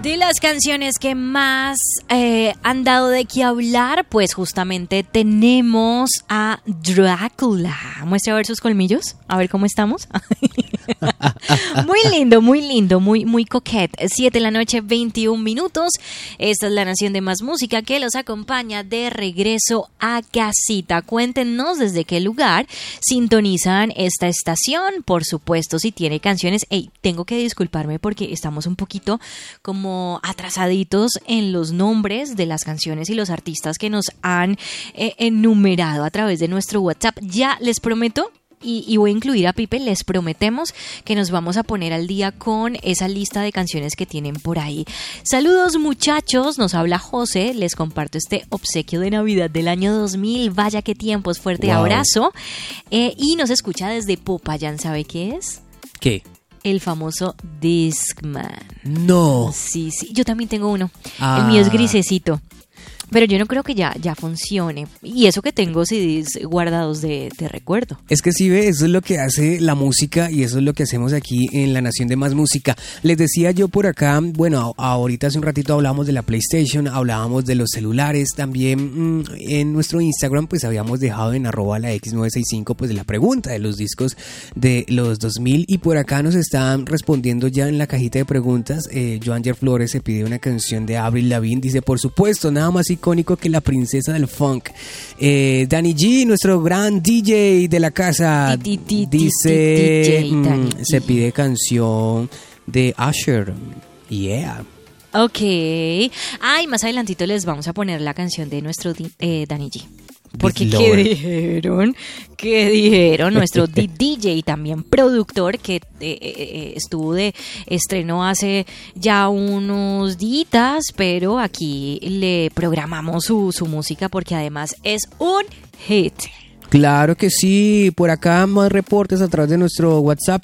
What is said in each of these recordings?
De las canciones que más han dado de qué hablar, pues justamente tenemos a Drácula. Muestra a ver sus colmillos, a ver cómo estamos. Muy lindo, muy coquete. 7 de la noche, 21 minutos. Esta es la Nación de Más Música que los acompaña de regreso a casita. Cuéntenos desde qué lugar sintonizan esta estación. Por supuesto, si tiene canciones. Tengo que disculparme porque estamos un poquito como atrasaditos en los nombres de las canciones y los artistas que nos han enumerado a través de nuestro WhatsApp. Ya les prometo, y voy a incluir a Pipe, les prometemos que nos vamos a poner al día con esa lista de canciones que tienen por ahí. Saludos muchachos, nos habla José, les comparto este obsequio de Navidad del año 2000, vaya qué tiempos, fuerte abrazo. Y nos escucha desde Popayán, ¿sabe qué es? ¿Qué? El famoso Discman. No. Sí, yo también tengo uno. El mío es grisecito. Pero yo no creo que ya funcione. Y eso que tengo CDs guardados de recuerdo. Es que sí, ve, eso es lo que hace la música y eso es lo que hacemos aquí en la Nación de Más Música. Les decía yo por acá, bueno, ahorita hace un ratito hablábamos de la PlayStation, hablábamos de los celulares. También en nuestro Instagram pues habíamos dejado en @la_x965 pues la pregunta de los discos de los 2000. Y por acá nos están respondiendo ya en la cajita de preguntas. Joanger Flores se pide una canción de Avril Lavigne. Dice, por supuesto, nada más icónico que la princesa del funk. Danny G, nuestro gran DJ de la casa, dice, se pide canción de Usher. Yeah. Ok. Más adelantito les vamos a poner la canción de nuestro Danny G. Porque ¿qué dijeron? Nuestro DJ, también productor, que estuvo de estreno hace ya unos días, pero aquí le programamos su música porque además es un hit. Claro que sí, por acá más reportes a través de nuestro WhatsApp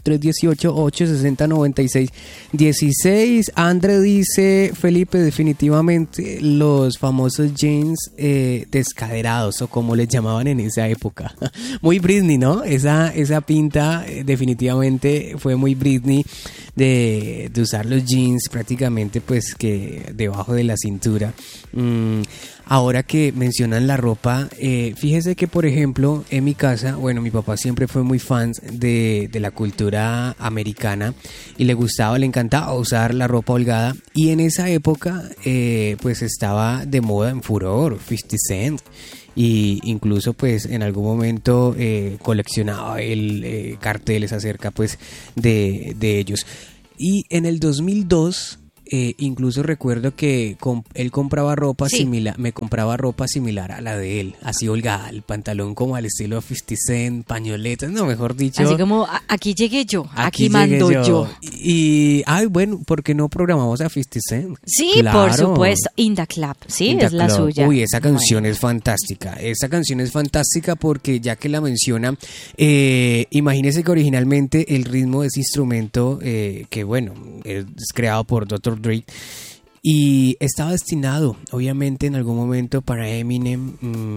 318-860-9616. André dice, Felipe, definitivamente los famosos jeans descaderados o como les llamaban en esa época. Muy Britney, ¿no? Esa pinta definitivamente fue muy Britney de usar los jeans prácticamente pues que debajo de la cintura. Ahora que mencionan la ropa, fíjese que por ejemplo en mi casa, bueno, mi papá siempre fue muy fan de la cultura americana y le encantaba usar la ropa holgada, y en esa época pues estaba de moda, en furor, 50 Cent, y incluso pues en algún momento coleccionaba carteles acerca pues de ellos. Y en el 2002 incluso recuerdo que él compraba ropa similar, me compraba ropa similar a la de él, así holgada, el pantalón como al estilo 50 Cent, pañoletas, no, mejor dicho. Así como, aquí llegué yo, aquí mando yo. Y, bueno, ¿por qué no programamos a 50 Cent? Sí, claro. Por supuesto, In the Club, sí, In es la Club. Suya. Uy, esa canción es fantástica, porque ya que la menciona, imagínese que originalmente el ritmo de ese instrumento, que bueno, es creado por Dr. Dre, y estaba destinado obviamente en algún momento para Eminem.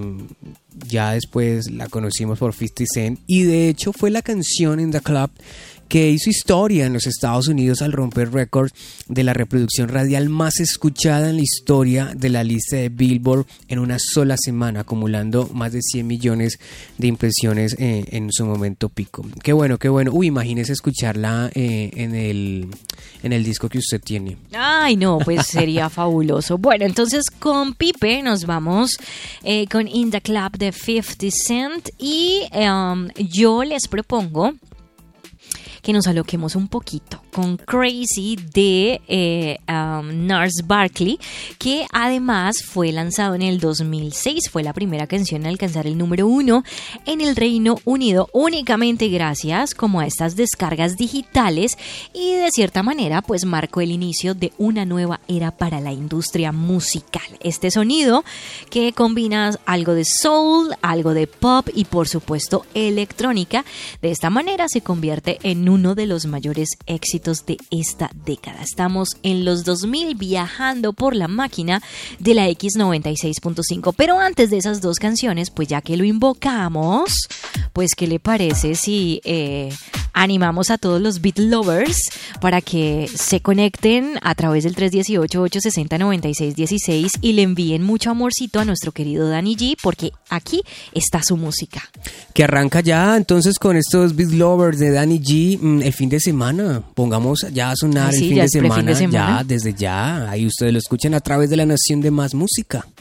Ya después la conocimos por 50 Cent, y de hecho fue la canción In the Club que hizo historia en los Estados Unidos al romper récords de la reproducción radial más escuchada en la historia de la lista de Billboard en una sola semana, acumulando más de 100 millones de impresiones en su momento pico. Qué bueno. Uy, imagínese escucharla en el disco que usted tiene. Ay, no, pues sería fabuloso. Bueno, entonces con Pipe nos vamos con In the Club de 50 Cent, y yo les propongo que nos aloquemos un poquito con Crazy de Gnarls Barkley, que además fue lanzado en el 2006. Fue la primera canción en alcanzar el número 1 en el Reino Unido, únicamente gracias como a estas descargas digitales, y de cierta manera pues marcó el inicio de una nueva era para la industria musical. Este sonido que combina algo de soul, algo de pop y por supuesto electrónica, de esta manera se convierte en uno de los mayores éxitos de esta década. Estamos en los 2000 viajando por la máquina de la X96.5. Pero antes de esas dos canciones, pues ya que lo invocamos, pues ¿qué le parece si animamos a todos los beat lovers para que se conecten a través del 318-860-9616 y le envíen mucho amorcito a nuestro querido Danny G, porque aquí está su música. Que arranca ya entonces con estos beat lovers de Danny G el fin de semana. Pongamos ya a sonar el fin de semana, ya desde ya. Ahí ustedes lo escuchan a través de la Nación de Más Música.